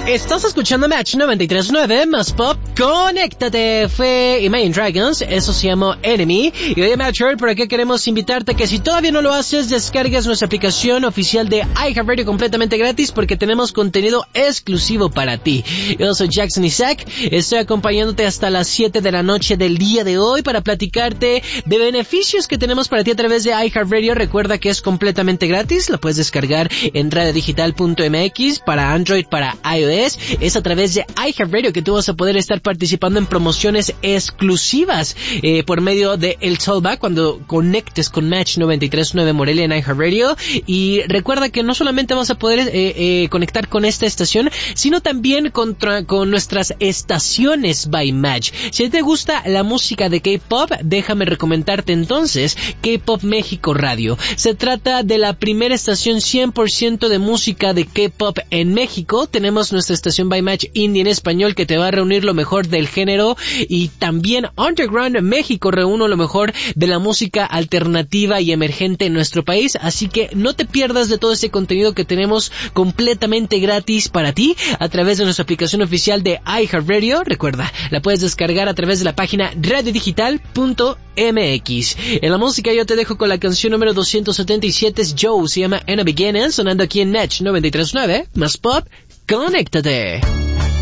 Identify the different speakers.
Speaker 1: Estás escuchando Match 93.9 más Pop. Conéctate. Fue Imagine Dragons, eso se llamó Enemy. Y hoy en Match World, por aquí queremos invitarte a que si todavía no lo haces, descargues nuestra aplicación oficial de iHeartRadio completamente gratis porque tenemos contenido exclusivo para ti. Yo soy Jackson Isaac, estoy acompañándote hasta las 7 de la noche del día de hoy para platicarte de beneficios que tenemos para ti a través de iHeartRadio. Recuerda que es completamente gratis, lo puedes descargar en radiodigital.mx para Android, para iOS. Es a través de iHeartRadio que tú vas a poder estar participando en promociones exclusivas por medio de el Tollback cuando conectes con Match 93.9 Morelia en iHeartRadio. Y recuerda que no solamente vas a poder conectar con esta estación, sino también con nuestras estaciones by Match. Si te gusta la música de K-Pop, déjame recomendarte entonces K-Pop México Radio. Se trata de la primera estación 100% de música de K-Pop en México. Tenemos nuestra estación by Match Indie en español que te va a reunir lo mejor del género, y también Underground México reúne lo mejor de la música alternativa y emergente en nuestro país. Así que no te pierdas de todo este contenido que tenemos completamente gratis para ti a través de nuestra aplicación oficial de iHeartRadio. Recuerda, la puedes descargar a través de la página radiodigital.mx. En la música yo te dejo con la canción número 277, es Joe, se llama In a Beginning, sonando aquí en Match 93.9 más Pop. Conéctate.